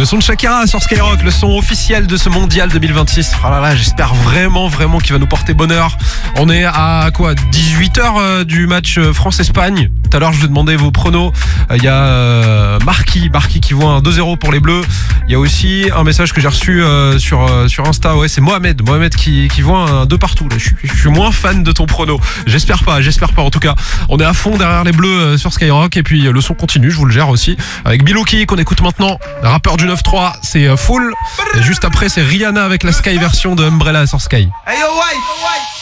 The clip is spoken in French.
Le son de Shakira sur Skyrock, le son officiel de ce mondial 2026. Oh là là, j'espère vraiment qu'il va nous porter bonheur. On est à quoi, 18h du match France-Espagne. Tout à l'heure, je vous ai demandé vos pronos. Il y a Marquis qui voit un 2-0 pour les Bleus. Il y a aussi un message que j'ai reçu sur Insta. Ouais, c'est Mohamed qui voit un 2 partout. Là, je suis moins fan de ton prono. J'espère pas. En tout cas, on est à fond derrière les Bleus sur Skyrock. Et puis le son continue, je vous le gère aussi. Avec Bilouki qu'on écoute maintenant, rappeur du 9-3, c'est Full. Et juste après, c'est Rihanna avec la Sky version de Umbrella sur Sky. Hey yo, white.